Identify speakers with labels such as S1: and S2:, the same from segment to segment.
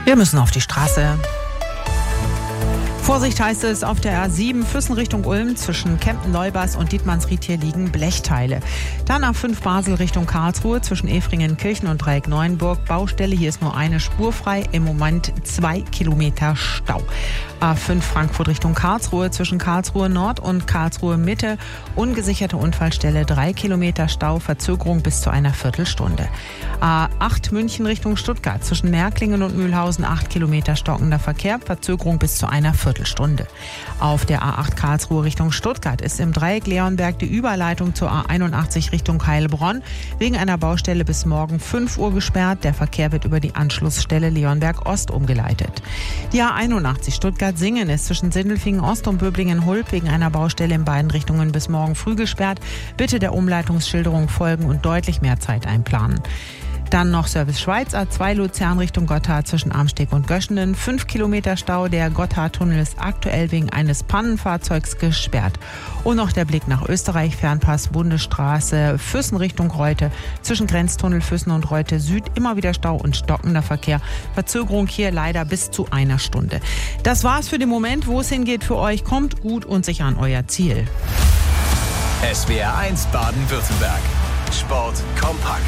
S1: Wir müssen auf die Straße. Vorsicht heißt es auf der A7 Füssen Richtung Ulm zwischen Kempten-Leubers und Dietmannsried. Hier liegen Blechteile. Dann A5 Basel Richtung Karlsruhe zwischen Efringen-Kirchen und Dreieck-Neuenburg. Baustelle, hier ist nur eine Spur frei. Im Moment 2 Kilometer Stau. A5 Frankfurt Richtung Karlsruhe zwischen Karlsruhe Nord und Karlsruhe Mitte. Ungesicherte Unfallstelle, 3 Kilometer Stau, Verzögerung bis zu einer Viertelstunde. A8 München Richtung Stuttgart zwischen Märklingen und Mühlhausen 8 Kilometer stockender Verkehr, Verzögerung bis zu einer Viertelstunde. Auf der A8 Karlsruhe Richtung Stuttgart ist im Dreieck Leonberg die Überleitung zur A81 Richtung Heilbronn wegen einer Baustelle bis morgen 5 Uhr gesperrt. Der Verkehr wird über die Anschlussstelle Leonberg Ost umgeleitet. Die A81 Stuttgart-Singen ist zwischen Sindelfingen Ost und Böblingen-Hulb wegen einer Baustelle in beiden Richtungen bis morgen früh gesperrt. Bitte der Umleitungsschilderung folgen und deutlich mehr Zeit einplanen. Dann noch Service Schweiz, A2 Luzern Richtung Gotthard zwischen Amsteg und Göschenen. 5 Kilometer Stau, der Gotthardtunnel ist aktuell wegen eines Pannenfahrzeugs gesperrt. Und noch der Blick nach Österreich, Fernpass Bundesstraße Füssen Richtung Reute. Zwischen Grenztunnel Füssen und Reute Süd immer wieder Stau und stockender Verkehr. Verzögerung hier leider bis zu einer Stunde. Das war's für den Moment, wo es hingeht für euch. Kommt gut und sicher an euer Ziel.
S2: SWR 1 Baden-Württemberg. Sport kompakt.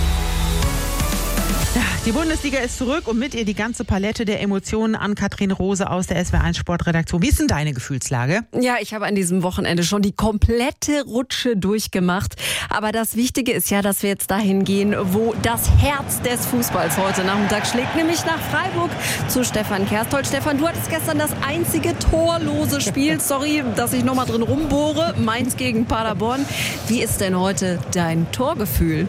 S1: Die Bundesliga ist zurück und mit ihr die ganze Palette der Emotionen an Katrin Rose aus der SWR1 Sportredaktion. Wie ist denn deine Gefühlslage?
S3: Ja, ich habe an diesem Wochenende schon die komplette Rutsche durchgemacht. Aber das Wichtige ist ja, dass wir jetzt dahin gehen, wo das Herz des Fußballs heute Nachmittag schlägt, nämlich nach Freiburg zu Stefan Kersthold. Stefan, du hattest gestern das einzige torlose Spiel. Sorry, dass ich nochmal drin rumbohre. Mainz gegen Paderborn. Wie ist denn heute dein Torgefühl?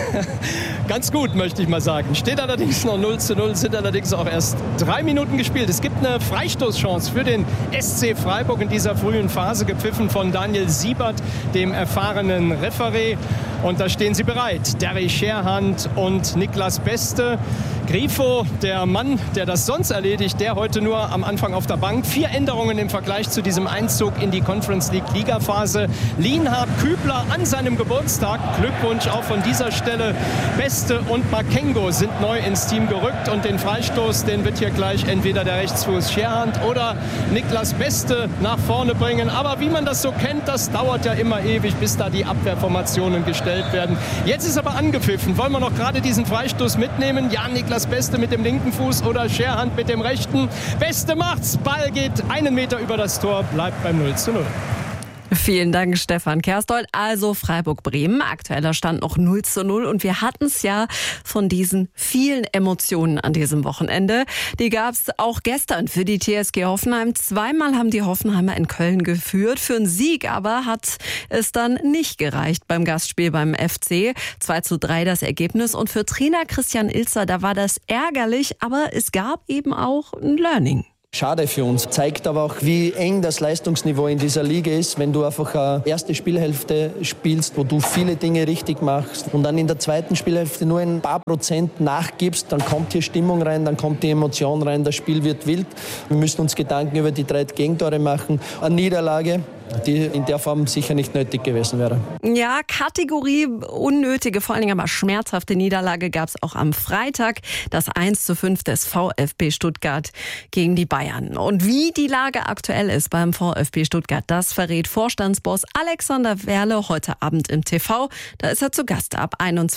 S4: Ganz gut, möchte ich mal sagen. Steht allerdings noch 0:0, sind allerdings auch erst 3 Minuten gespielt. Es gibt eine Freistoßchance für den SC Freiburg in dieser frühen Phase, gepfiffen von Daniel Siebert, dem erfahrenen Referee. Und da stehen sie bereit. Derry Scherhand und Niklas Beste. Grifo, der Mann, der das sonst erledigt, der heute nur am Anfang auf der Bank. 4 Änderungen im Vergleich zu diesem Einzug in die Conference League Ligaphase. Lienhard Kübler an seinem Geburtstag. Glückwunsch auch von dieser Stelle. Beste und Makengo sind neu ins Team gerückt und den Freistoß, den wird hier gleich entweder der Rechtsfuß Scherhand oder Niklas Beste nach vorne bringen. Aber wie man das so kennt, das dauert ja immer ewig, bis da die Abwehrformationen gestellt werden. Jetzt ist aber angepfiffen. Wollen wir noch gerade diesen Freistoß mitnehmen? Ja, Niklas Beste mit dem linken Fuß oder Scherhand mit dem rechten. Beste macht's. Ball geht 1 Meter über das Tor, bleibt beim 0:0.
S3: Vielen Dank, Stefan Kersthold. Also Freiburg-Bremen, aktueller Stand noch 0:0. Und wir hatten es ja von diesen vielen Emotionen an diesem Wochenende. Die gab es auch gestern für die TSG Hoffenheim. 2-mal haben die Hoffenheimer in Köln geführt. Für einen Sieg aber hat es dann nicht gereicht beim Gastspiel beim FC. 2:3 das Ergebnis. Und für Trainer Christian Ilzer, da war das ärgerlich, aber es gab eben auch ein Learning.
S5: Schade für uns. Zeigt aber auch, wie eng das Leistungsniveau in dieser Liga ist, wenn du einfach eine erste Spielhälfte spielst, wo du viele Dinge richtig machst und dann in der zweiten Spielhälfte nur ein paar Prozent nachgibst, dann kommt hier Stimmung rein, dann kommt die Emotion rein, das Spiel wird wild. Wir müssen uns Gedanken über die 3 Gegentore machen. Eine Niederlage, die in der Form sicher nicht nötig gewesen wäre.
S3: Ja, Kategorie unnötige, vor allen Dingen aber schmerzhafte Niederlage gab es auch am Freitag. Das 1:5 des VfB Stuttgart gegen die Bayern. Und wie die Lage aktuell ist beim VfB Stuttgart, das verrät Vorstandsboss Alexander Werle heute Abend im TV. Da ist er zu Gast ab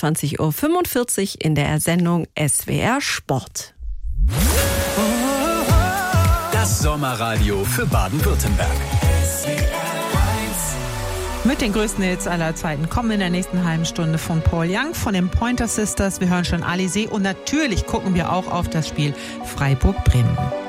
S3: 21:45 Uhr in der Sendung SWR Sport.
S2: Das Sommerradio für Baden-Württemberg.
S1: Mit den größten Hits aller Zeiten kommen in der nächsten halben Stunde von Paul Young, von den Pointer Sisters. Wir hören schon Alizé und natürlich gucken wir auch auf das Spiel Freiburg-Bremen.